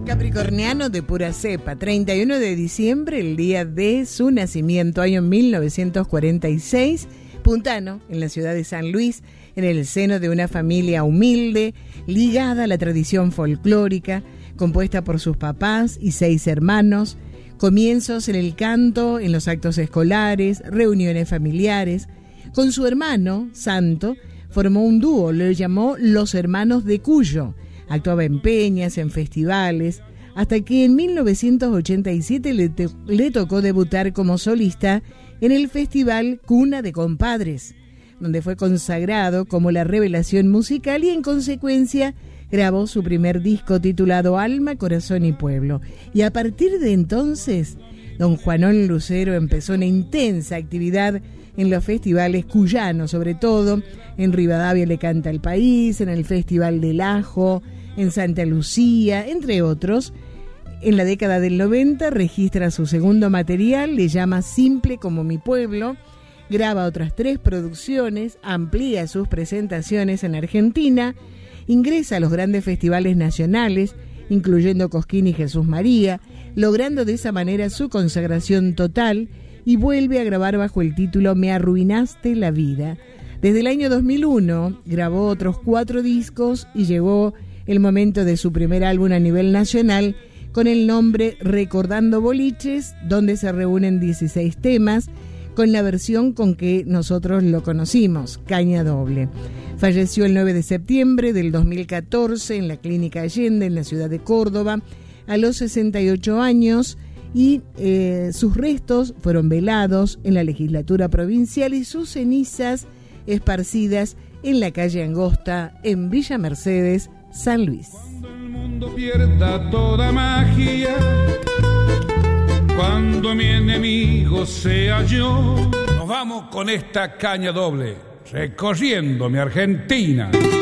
Capricorniano de pura cepa, 31 de diciembre, el día de su nacimiento, año 1946, puntano, en la ciudad de San Luis, en el seno de una familia humilde, ligada a la tradición folclórica, compuesta por sus papás y 6 hermanos, comienzos en el canto, en los actos escolares, reuniones familiares. Con su hermano, Santo, formó un dúo, lo llamó Los Hermanos de Cuyo. Actuaba en peñas, en festivales, hasta que en 1987 le tocó debutar como solista en el festival Cuna de Compadres, donde fue consagrado como la revelación musical y en consecuencia grabó su primer disco titulado Alma, Corazón y Pueblo. Y a partir de entonces, don Juanón Lucero empezó una intensa actividad en los festivales cuyanos, sobre todo en Rivadavia le canta el país, en el Festival del Ajo, en Santa Lucía, entre otros. En la década del 90 registra su segundo material, le llama Simple como mi pueblo, graba otras 3 producciones, amplía sus presentaciones en Argentina, ingresa a los grandes festivales nacionales, incluyendo Cosquín y Jesús María, logrando de esa manera su consagración total, y vuelve a grabar bajo el título Me arruinaste la vida. Desde el año 2001 grabó otros 4 discos y llegó el momento de su primer álbum a nivel nacional con el nombre Recordando Boliches, donde se reúnen 16 temas con la versión con que nosotros lo conocimos, Caña Doble. Falleció el 9 de septiembre del 2014 en la Clínica Allende, en la ciudad de Córdoba, a los 68 años, y sus restos fueron velados en la legislatura provincial y sus cenizas esparcidas en la calle Angosta, en Villa Mercedes, San Luis. Cuando el mundo pierda toda magia, cuando mi enemigo sea yo, nos vamos con esta caña doble, recorriendo mi Argentina.